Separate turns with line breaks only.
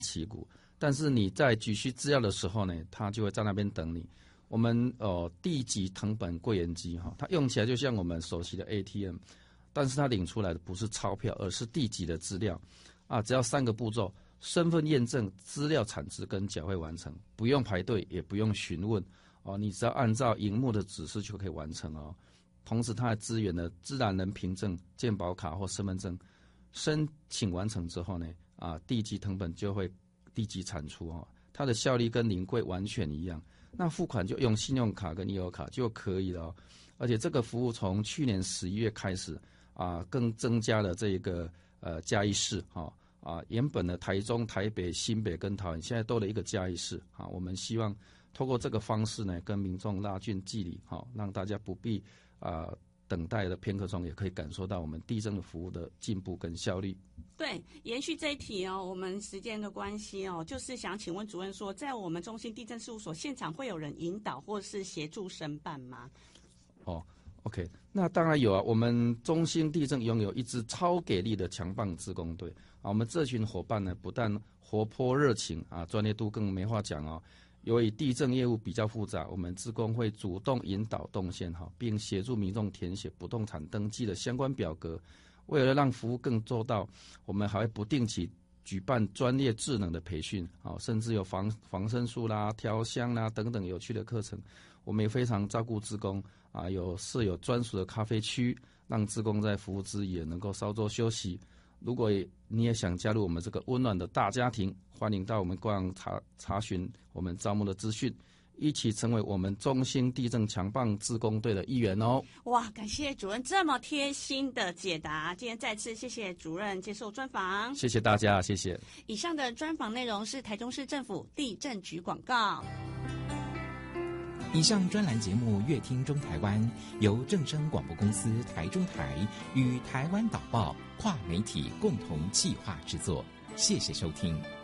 旗鼓，但是你在急需资料的时候呢，它就会在那边等你。我们地级誊本柜员机它用起来就像我们熟悉的 ATM， 但是它领出来的不是钞票，而是地级的资料只要3个步骤：身份验证、资料产制跟缴汇完成，不用排队，也不用询问你只要按照荧幕的指示就可以完成同时它还支援了自然人凭证、健保卡或身份证，申请完成之后呢地级誊本就会立即产出它的效率跟临柜完全一样。那付款就用信用卡跟悠游卡就可以了而且这个服务从去年11月开始更增加了这个嘉义市原本的台中、台北、新北跟桃园现在多了一个嘉义市我们希望透过这个方式呢，跟民众拉近距离让大家不必等待的片刻中也可以感受到我们地政的服务的进步跟效率。
对，延续这一题我们时间的关系就是想请问主任说，在我们中心地政事务所现场会有人引导或是协助申办吗
？OK， 那当然有我们中兴地政拥有一支超给力的强棒志工队我们这群伙伴呢，不但活泼热情专业度更没话讲由于地政业务比较复杂，我们志工会主动引导动线并协助民众填写不动产登记的相关表格。为了让服务更周到，我们还会不定期举办专业智能的培训甚至有防身术啦、调香啦等等有趣的课程。我们也非常照顾志工设有专属的咖啡区，让志工在服务之余也能够稍作休息。如果你也想加入我们这个温暖的大家庭，欢迎到我们官网查询我们招募的资讯，一起成为我们中兴地政强棒志工队的一员
哇，感谢主任这么贴心的解答，今天再次谢谢主任接受专访。
谢谢大家，谢谢。
以上的专访内容是台中市政府地政局广告。
以上专栏节目《乐听中台湾》由正声广播公司台中台与台湾导报跨媒体共同企划制作，谢谢收听。